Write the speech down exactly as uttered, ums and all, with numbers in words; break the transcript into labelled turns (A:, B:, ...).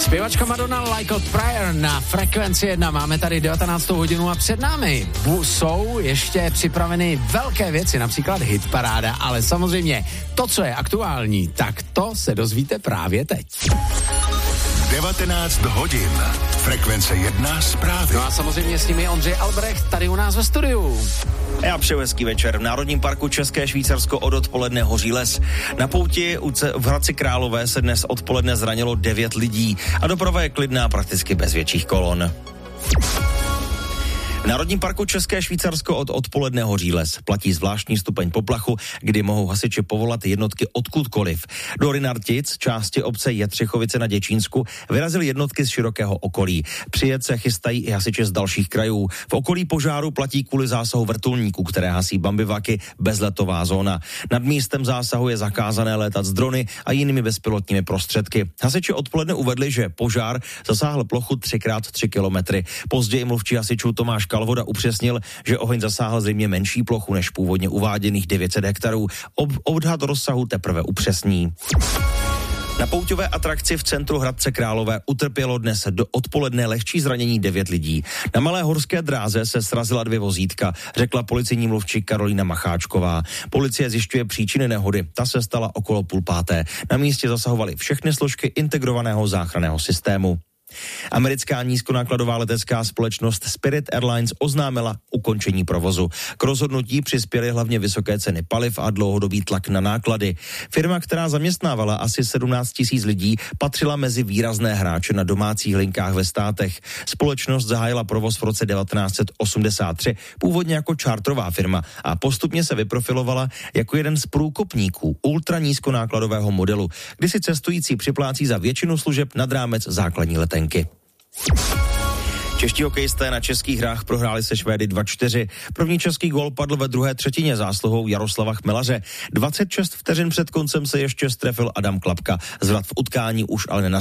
A: Zpěvačka Madonna Like a Prayer na Frekvenci jedna. Máme tady devatenáctou hodinu a před námi jsou ještě připraveny velké věci, například hitparáda, ale samozřejmě to, co je aktuální, tak to se dozvíte právě teď.
B: devatenáct hodin. Frekvence jedna zprávy.
A: No a samozřejmě s nimi Ondřej Albrecht tady u nás ve studiu.
C: Já přeju hezký večer. V Národním parku České Švýcarsko od odpoledne hoří les. Na pouti v Hradci Králové se dnes odpoledne zranilo devět lidí a doprava je klidná prakticky bez větších kolon. V Národním parku České Švýcarsko od odpoledne hoří les. Platí zvláštní stupeň poplachu, kdy mohou hasiči povolat jednotky odkudkoliv. Do Rynartic, části obce Jetřichovice na Děčínsku, vyrazily jednotky z širokého okolí. Přijet se chystají i hasiči z dalších krajů. V okolí požáru platí kvůli zásahu vrtulníků, které hasí bambivaky, bezletová zóna. Nad místem zásahu je zakázané létat z drony a jinými bezpilotními prostředky. Hasiči odpoledne uvedli, že požár zasáhl plochu tři krát tři kilometry. Později mluvčí hasičů Tomáš Kalvoda upřesnil, že oheň zasáhl zřejmě menší plochu než původně uváděných devět set hektarů. Ob- odhad rozsahu teprve upřesní. Na pouťové atrakci v centru Hradce Králové utrpělo dnes do odpoledne lehčí zranění devět lidí. Na Malé horské dráze se srazila dvě vozítka, řekla policejní mluvčí Karolína Macháčková. Policie zjišťuje příčiny nehody. Ta se stala okolo půl páté. Na místě zasahovaly všechny složky integrovaného záchranného systému. Americká nízkonákladová letecká společnost Spirit Airlines oznámila ukončení provozu. K rozhodnutí přispěly hlavně vysoké ceny paliv a dlouhodobý tlak na náklady. Firma, která zaměstnávala asi sedmnáct tisíc lidí, patřila mezi výrazné hráče na domácích linkách ve státech. Společnost zahájila provoz v roce devatenáct set osmdesát tři, původně jako čártrová firma, a postupně se vyprofilovala jako jeden z průkopníků ultranízkonákladového modelu, kdy si cestující připlácí za většinu služeb nad rámec základní letenky. Čeští hokejisté na českých hrách prohráli se Švédy dva čtyři. První český gól padl ve druhé třetině zásluhou Jaroslava Chmelaře. dvacet šest vteřin před koncem se ještě strefil Adam Klapka. Zvrat v utkání už ale